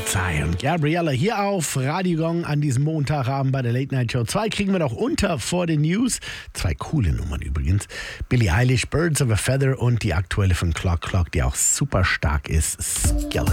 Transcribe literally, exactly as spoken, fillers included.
Verzeih und Gabriella hier auf Radio Gong an diesem Montagabend bei der Late Night Show. Zwei kriegen wir noch unter vor den News. Zwei coole Nummern übrigens. Billie Eilish, Birds of a Feather und die aktuelle von Clock Clock, die auch super stark ist, Skeleton.